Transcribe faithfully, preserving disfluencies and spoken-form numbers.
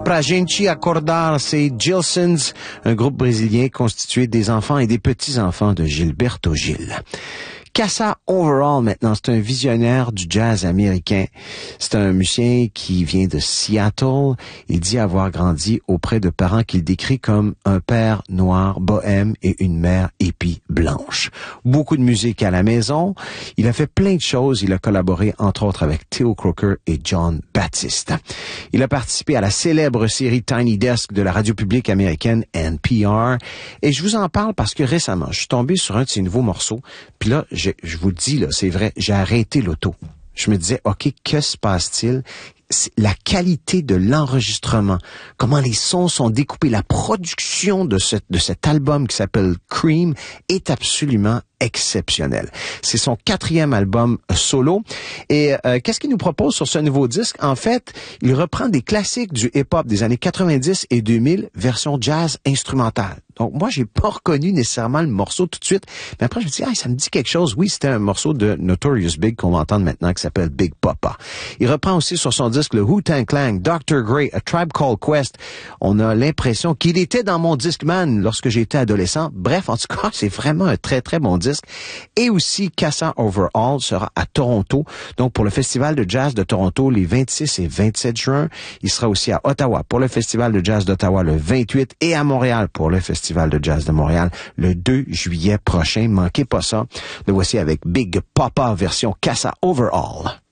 pra gente acordar, c'est Gilsons, un groupe brésilien constitué des enfants et des petits-enfants de Gilberto Gil. Casa Overall, maintenant, c'est un visionnaire du jazz américain. C'est un musicien qui vient de Seattle. Il dit avoir grandi auprès de parents qu'il décrit comme un père noir, bohème et une mère hippie blanche. Beaucoup de musique à la maison. Il a fait plein de choses. Il a collaboré, entre autres, avec Theo Croker et John Baptiste. Il a participé à la célèbre série Tiny Desk de la radio publique américaine N P R. Et je vous en parle parce que récemment, je suis tombé sur un de ses nouveaux morceaux. Puis là, je, je vous le dis, là, c'est vrai, j'ai arrêté l'auto. Je me disais, OK, que se passe-t-il? C'est la qualité de l'enregistrement, comment les sons sont découpés, la production de, ce, de cet album qui s'appelle Cream est absolument exceptionnel. C'est son quatrième album solo. Et euh, qu'est-ce qu'il nous propose sur ce nouveau disque? En fait, il reprend des classiques du hip-hop des années quatre-vingt-dix et deux mille, version jazz instrumentale. Donc, moi, j'ai pas reconnu nécessairement le morceau tout de suite. Mais après, je me dis, ah, ça me dit quelque chose. Oui, c'était un morceau de Notorious Big qu'on va entendre maintenant qui s'appelle Big Papa. Il reprend aussi sur son disque le Wu-Tang Clan, docteur Grey, A Tribe Called Quest. On a l'impression qu'il était dans mon Discman lorsque j'étais adolescent. Bref, en tout cas, c'est vraiment un très, très bon disque. Et aussi, Casa Overall sera à Toronto. Donc, pour le Festival de Jazz de Toronto, les vingt-six et vingt-sept juin. Il sera aussi à Ottawa pour le Festival de Jazz d'Ottawa le vingt-huit et à Montréal pour le Festival de Jazz de Montréal le deux juillet prochain. Manquez pas ça. Le voici avec Big Papa version Casa Overall.